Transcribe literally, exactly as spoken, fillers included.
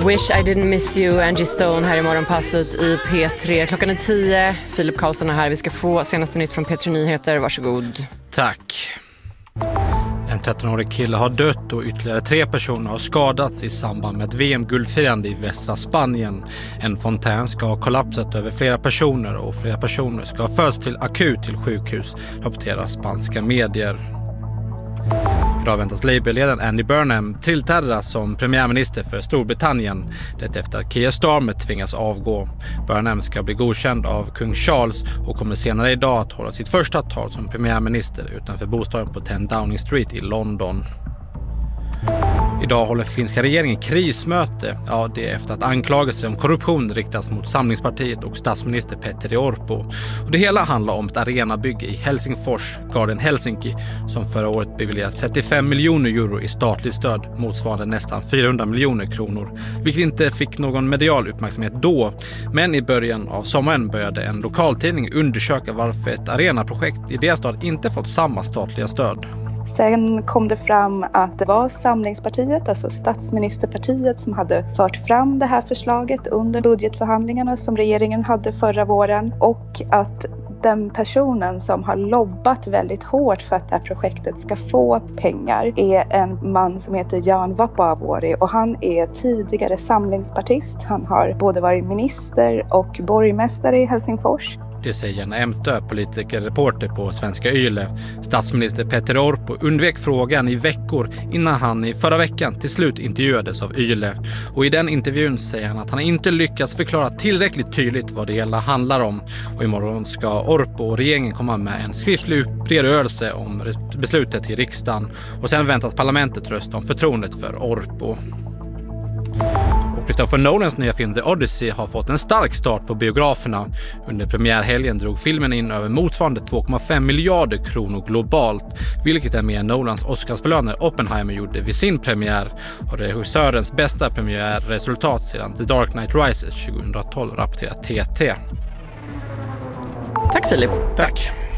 Wish I didn't miss you, Angie Stone här i Morgonpasset i P tre. Klockan är tio, Filip Karlsson är här. Vi ska få senaste nytt från P tre Nyheter, varsågod. Tack. En trettonårig kille har dött och ytterligare tre personer har skadats i samband med ett V M-guldfirande i västra Spanien. En fontän ska ha kollapsat över flera personer och flera personer ska ha förts till akut till sjukhus, rapporterar spanska medier. Idag väntas Labour-ledaren Andy Burnham tillträda som premiärminister för Storbritannien, det efter att Keir Starmer tvingas avgå. Burnham ska bli godkänd av kung Charles och kommer senare idag att hålla sitt första tal som premiärminister utanför bostaden på tio Downing Street i London. Idag håller finska regeringen krismöte, ja det är efter att anklagelser om korruption riktas mot Samlingspartiet och statsminister Petteri Orpo. Och det hela handlar om ett arenabygge i Helsingfors, Garden Helsinki, som förra året beviljades trettiofem miljoner euro i statligt stöd, motsvarande nästan fyrahundra miljoner kronor, vilket inte fick någon medial uppmärksamhet då. Men i början av sommaren började en lokaltidning undersöka varför ett arenaprojekt i deras stad inte fått samma statliga stöd. Sen kom det fram att det var Samlingspartiet, alltså statsministerpartiet, som hade fört fram det här förslaget under budgetförhandlingarna som regeringen hade förra våren, och att den personen som har lobbat väldigt hårt för att det här projektet ska få pengar är en man som heter Jan Vapaavuori, och han är tidigare samlingspartist. Han har både varit minister och borgmästare i Helsingfors. Det säger en Ämtö politikerreporter på Svenska Yle. Statsminister Petteri Orpo undvek frågan i veckor innan han i förra veckan till slut intervjuades av Yle. Och i den intervjun säger han att han inte lyckats förklara tillräckligt tydligt vad det hela handlar om. Och imorgon ska Orpo och regeringen komma med en skriftlig redogörelse om beslutet i riksdagen. Och sen väntas parlamentet rösta om förtroendet för Orpo. Christopher Nolans nya film The Odyssey har fått en stark start på biograferna. Under premiärhelgen drog filmen in över motsvarande två komma fem miljarder kronor globalt, vilket är mer än Nolans Oscarsbelönare Oppenheimer gjorde vid sin premiär, och regissörens bästa premiärresultat sedan The Dark Knight Rises tjugohundratolv, rapporterar T T. Tack Filip. Tack.